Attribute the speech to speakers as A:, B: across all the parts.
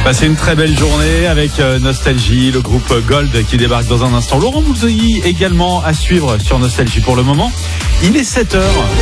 A: Passez une très belle journée avec Nostalgie, le groupe Gold qui débarque dans un instant. Laurent Boulzoui également à suivre sur Nostalgie pour le moment. Il est 7h.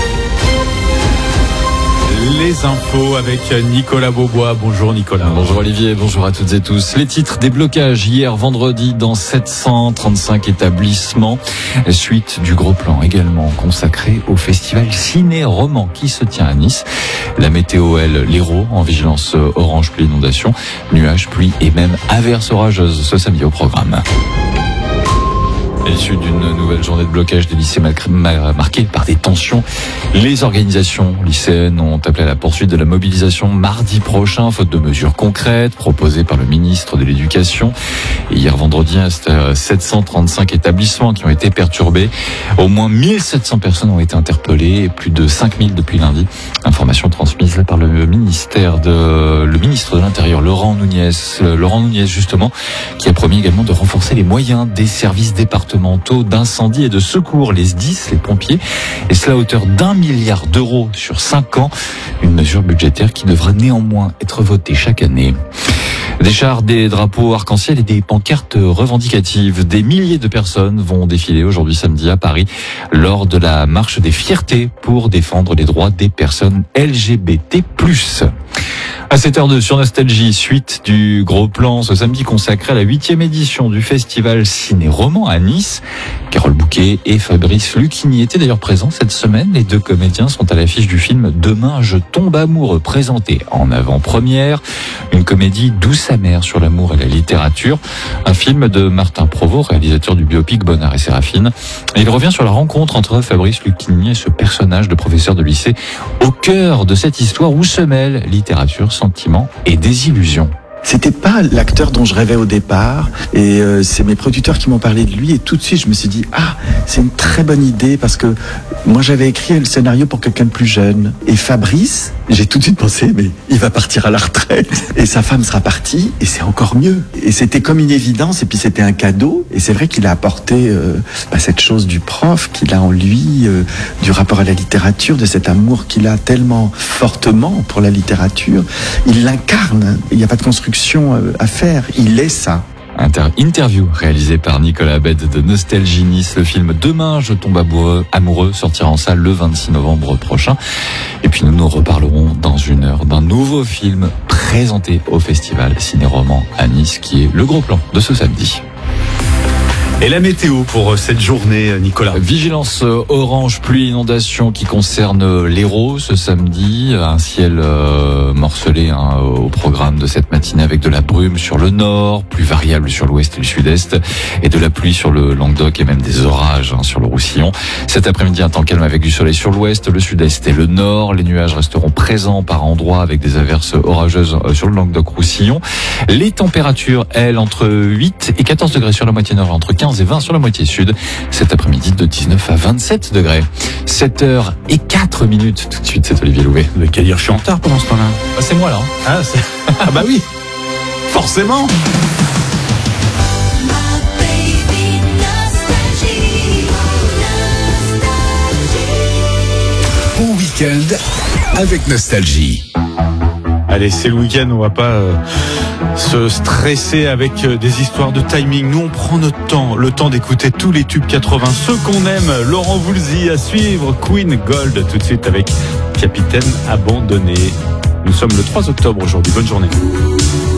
A: Les infos avec Nicolas Beaubois. Bonjour Nicolas.
B: Bonjour Olivier, bonjour à toutes et tous. Les titres des blocages hier vendredi dans 735 établissements. Suite du gros plan également consacré au festival Ciné-Roman qui se tient à Nice. La météo, elle, l'Hérault en vigilance orange pluie inondation, nuages, pluie et même averses orageuses ce samedi au programme. À l'issue d'une nouvelle journée de blocage des lycées marquée par des tensions, les organisations lycéennes ont appelé à la poursuite de la mobilisation mardi prochain, faute de mesures concrètes proposées par le ministre de l'Éducation. Et hier vendredi, 735 établissements qui ont été perturbés. Au moins 1700 personnes ont été interpellées et plus de 5000 depuis lundi. Information transmise par le ministre de l'Intérieur, Laurent Nunez justement, qui a promis également de renforcer les moyens des services départementaux d'incendie et de secours, les SDIS, les pompiers, et cela à hauteur d'1 milliard d'euros sur 5 ans. Une mesure budgétaire qui devra néanmoins être votée chaque année. Des chars, des drapeaux arc-en-ciel et des pancartes revendicatives. Des milliers de personnes vont défiler aujourd'hui samedi à Paris lors de la marche des fiertés pour défendre les droits des personnes LGBT+. À 7h02 sur Nostalgie, suite du gros plan ce samedi consacré à la 8e édition du festival Ciné-Roman à Nice. Carole Bouquet et Fabrice Lucchini étaient d'ailleurs présents cette semaine. Les deux comédiens sont à l'affiche du film Demain je tombe amoureux, présenté en avant-première. Une comédie douce amère sur l'amour et la littérature. Un film de Martin Provost, réalisateur du biopic Bonnard et Séraphine. Et il revient sur la rencontre entre Fabrice Lucchini et ce personnage de professeur de lycée au cœur de cette histoire où se mêlent littérature, sentiments et désillusions.
C: C'était pas l'acteur dont je rêvais au départ et c'est mes producteurs qui m'ont parlé de lui et tout de suite je me suis dit c'est une très bonne idée parce que moi j'avais écrit le scénario pour quelqu'un de plus jeune et Fabrice, j'ai tout de suite pensé mais il va partir à la retraite et sa femme sera partie et c'est encore mieux et c'était comme une évidence et puis c'était un cadeau et c'est vrai qu'il a apporté cette chose du prof qu'il a en lui, du rapport à la littérature, de cet amour qu'il a tellement fortement pour la littérature, il l'incarne, il n'y a pas de construction à faire, il est ça.
B: Interview réalisée par Nicolas Abed de Nostalgie Nice. Le film Demain je tombe amoureux sortira en salle le 26 novembre prochain. Et puis nous reparlerons dans une heure d'un nouveau film présenté au festival Ciné-Roman à Nice qui est le gros plan de ce samedi.
A: Et la météo pour cette journée, Nicolas?
B: Vigilance orange, pluie, inondation qui concerne l'Hérault ce samedi. Un ciel morcelé au programme de cette matinée avec de la brume sur le nord, plus variable sur l'ouest et le sud-est, et de la pluie sur le Languedoc et même des orages sur le Roussillon. Cet après-midi, un temps calme avec du soleil sur l'ouest, le sud-est et le nord. Les nuages resteront présents par endroits avec des averses orageuses sur le Languedoc-Roussillon. Les températures, elles, entre 8 et 14 degrés sur la moitié nord, entre 15 et 20 sur la moitié sud. Cet après-midi de 19 à 27 degrés. 7h04. Tout de suite, c'est Olivier Louvet.
A: Lequel dire, je suis en retard pendant ce temps-là.
B: C'est moi là.
A: Ah bah oui, forcément.
D: Bon week-end avec Nostalgie.
A: Allez, c'est le week-end, on va pas se stresser avec des histoires de timing. Nous, on prend notre temps, le temps d'écouter tous les tubes 80, ceux qu'on aime. Laurent Boulzy à suivre, Queen Gold tout de suite avec Capitaine Abandonné. Nous sommes le 3 octobre aujourd'hui. Bonne journée.